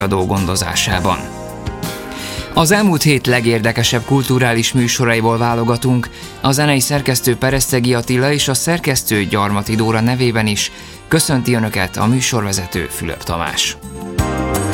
adó gondozásában. Az elmúlt hét legérdekesebb kulturális műsoraiból válogatunk, a zenei szerkesztő Peresztegi Attila és a szerkesztő Gyarmati Dóra nevében is köszönti Önöket a műsorvezető Fülöp Tamás.